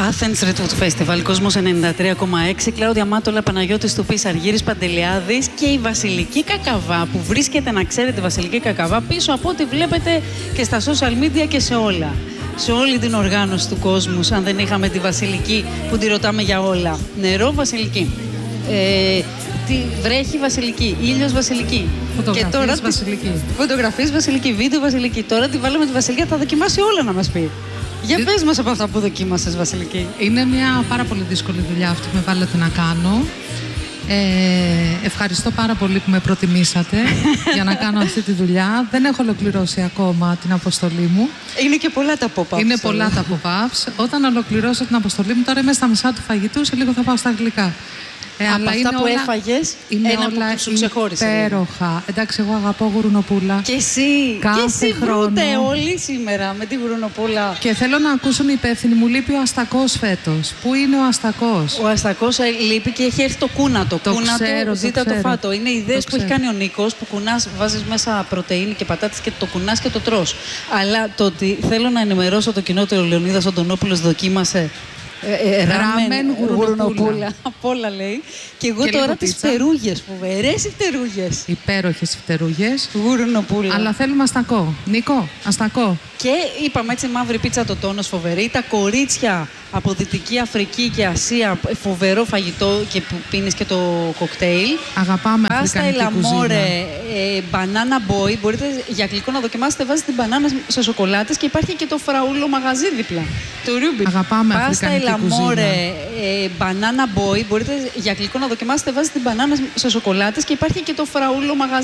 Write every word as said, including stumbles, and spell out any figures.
Athens Redwood Festival, Κόσμος ενενήντα τρία κόμμα έξι, Κλάουδια Μάτολα, Παναγιώτης Τουπής, Αργύρης Παντελιάδης και η Βασιλική Κακαβά, που βρίσκεται, να ξέρετε, Βασιλική Κακαβά πίσω από ό,τι βλέπετε και στα social media και σε όλα. Σε όλη την οργάνωση του κόσμου, αν δεν είχαμε τη Βασιλική που τη ρωτάμε για όλα. Νερό, Βασιλική. Ε, τι, βρέχει, Βασιλική. Ήλιος, Βασιλική. Φωτογραφίες, και τώρα Βασιλική. Φωτογραφίες, Βασιλική. Βίντεο, Βασιλική. Τώρα τη βάλαμε τη Βασιλική, θα δοκιμάσει όλα να μας πει. Για πες μας από αυτά που δοκίμασες, Βασιλική. Είναι μια πάρα πολύ δύσκολη δουλειά αυτή που με βάλετε να κάνω. Ε, ευχαριστώ πάρα πολύ που με προτιμήσατε για να κάνω αυτή τη δουλειά. Δεν έχω ολοκληρώσει ακόμα την αποστολή μου. Είναι και πολλά τα pop-ups. Είναι πολλά τα pop-ups. Όταν ολοκληρώσω την αποστολή μου, τώρα είμαι στα μισά του φαγητού, σε λίγο θα πάω στα αγγλικά. Ε, από αλλά αυτά είναι που όλα, έφαγες, είναι ένα όλα που σου ξεχώρισε. υπέροχα. Εντάξει, εγώ αγαπώ γουρνοπούλα. Και εσύ, κάθε και εσύ χρόνο. βρούτε όλοι σήμερα με τη γουρνοπούλα. Και θέλω να ακούσουν οι υπεύθυνοι. Μου λείπει ο αστακός φέτος. Πού είναι ο αστακός? Ο αστακός λείπει και έχει έρθει το κούνατο. Το κούνατο, ξέρω, το ζήτα το, ξέρω. φάτο. Είναι ιδέες Το που έχει ξέρω. κάνει ο Νίκος, που κουνάς, βάζεις μέσα πρωτεΐνη και πατάτες και το κουνάς και το τρως. Αλλά το ότι θέλω να ενημερώσω το κοινό, ότι ο Λεωνίδας Αντωνόπουλος δοκίμασε Ε, ε, Ράμεν γουρνοπούλα. Απ' όλα λέει. Και εγώ Και τώρα λίγο τις πίτσα. φτερούγες, φοβερές οι φτερούγες. Υπέροχες φτερούγες. Γουρνοπούλα. Αλλά θέλουμε αστακό. Νίκο, αστακό. Και είπαμε έτσι, μαύρη πίτσα το τόνος, φοβερή. Τα κορίτσια από Δυτική Αφρική και Ασία, φοβερό φαγητό, και που πίνεις και το κοκτέιλ. Αγαπάμε Πάστα αφρικανική κουζίνα. ελαμόρε, ε, banana boy. Μπορείτε για γλυκό να δοκιμάσετε, βάζετε την μπανάνα σε σοκολάτες, και υπάρχει και το φραούλο μαγαζί δίπλα. Το Ρούμπι. Αγαπάμε Πάστα αφρικανική ελαμόρε, κουζίνα. ε, banana boy. Μπορείτε για γλυκό να δοκιμάσετε, βάζετε την μπανάνα σε σοκολάτες, και υπάρχει και το φραούλο μαγαζί.